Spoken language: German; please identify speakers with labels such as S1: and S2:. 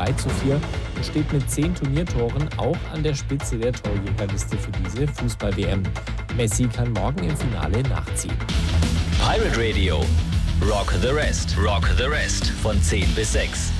S1: 2:4 und steht mit 10 Turniertoren auch an der Spitze der Torjägerliste für diese Fußball-WM. Messi kann morgen im Finale nachziehen.
S2: Pirate Radio. Rock the Rest. Rock the Rest. Von 10 bis 6.